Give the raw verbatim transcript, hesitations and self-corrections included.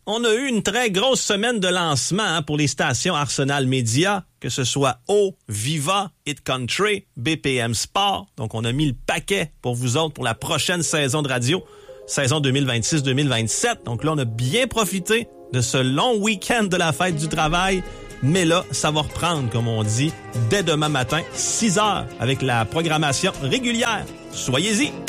on a eu une très grosse semaine de lancement hein, pour les stations Arsenal Média, que ce soit O, Viva, Hit Country, B P M Sport. Donc, on a mis le paquet pour vous autres pour la prochaine saison de radio, saison deux mille vingt-six deux mille vingt-sept. Donc là, on a bien profité de ce long week-end de la fête du travail. Mais là, ça va reprendre, comme on dit, dès demain matin, six heures, avec la programmation régulière. Soyez-y!